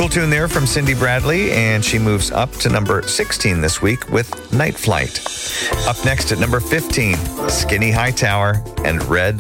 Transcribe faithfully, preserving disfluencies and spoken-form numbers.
Cool tune there from Cindy Bradley, and she moves up to number sixteen this week with Night Flight. Up next at number fifteen, Skinny Hightower and Red